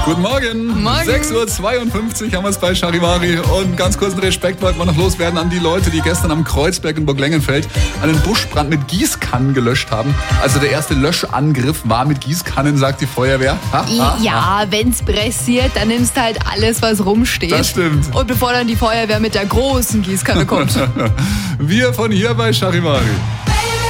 Guten Morgen. 6.52 Uhr haben wir es bei Charivari. Und ganz kurzen Respekt wollten wir noch loswerden an die Leute, die gestern am Kreuzberg in Burglengenfeld einen Buschbrand mit Gießkannen gelöscht haben. Also der erste Löschangriff war mit Gießkannen, sagt die Feuerwehr. Ja, wenn's pressiert, dann nimmst du halt alles, was rumsteht. Das stimmt. Und bevor dann die Feuerwehr mit der großen Gießkanne kommt. Wir von hier bei Charivari.